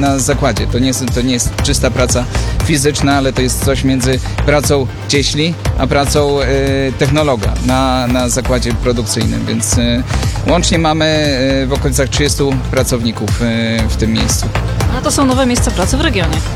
na zakładzie. To nie jest czysta praca fizyczna, ale to jest coś między pracą cieśli, a pracą technologa na zakładzie produkcyjnym, więc łącznie mamy w okolicach 30 pracowników w tym miejscu. A to są nowe miejsca pracy w regionie.